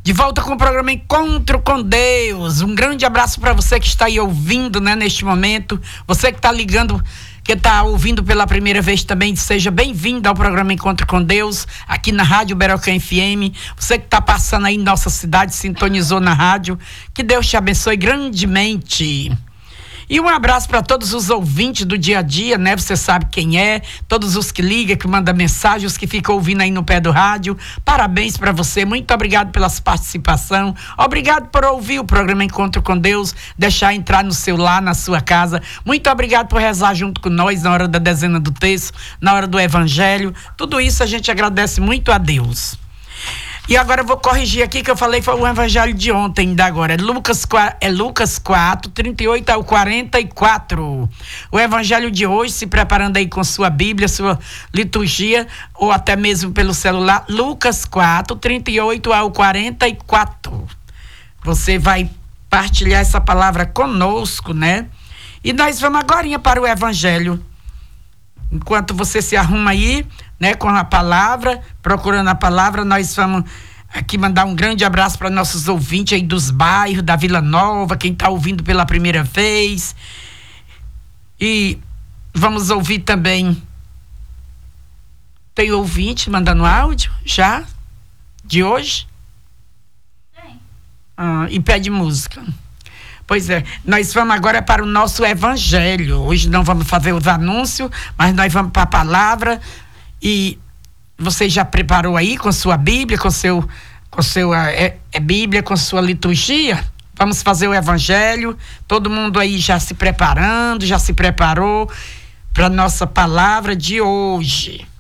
De volta com o programa Encontro com Deus. Um grande abraço para você que está aí ouvindo, né, neste momento. Você que está ligando, que está ouvindo pela primeira vez também, seja bem-vindo ao programa Encontro com Deus, aqui na Rádio Berocã FM. Você que está passando aí em nossa cidade, sintonizou na rádio. Que Deus te abençoe grandemente. E um abraço para todos os ouvintes do dia a dia, né? Você sabe quem é, todos os que ligam, que mandam mensagem, os que ficam ouvindo aí no pé do rádio. Parabéns para você, muito obrigado pela participação, obrigado por ouvir o programa Encontro com Deus, deixar entrar no seu lar, na sua casa. Muito obrigado por rezar junto com nós na hora da dezena do texto, na hora do evangelho. Tudo isso a gente agradece muito a Deus. E agora eu vou corrigir aqui, que eu falei foi o evangelho de ontem, ainda agora. É Lucas 4, 38 ao 44. O evangelho de hoje, se preparando aí com sua Bíblia, sua liturgia, ou até mesmo pelo celular, Lucas 4, 38 ao 44. Você vai partilhar essa palavra conosco, né? E nós vamos agorinha para o evangelho. Enquanto você se arruma aí, né, com a palavra, procurando a palavra, nós vamos aqui mandar um grande abraço para nossos ouvintes aí dos bairros, da Vila Nova, quem está ouvindo pela primeira vez. E vamos ouvir também. Tem ouvinte mandando áudio já? De hoje? Tem. E pede música. Pois é, nós vamos agora para o nosso evangelho. Hoje não vamos fazer os anúncios, mas nós vamos para a palavra. E você já preparou aí com sua Bíblia, com seu Bíblia, com sua liturgia? Vamos fazer o evangelho. Todo mundo aí já se preparando, já se preparou para a nossa palavra de hoje.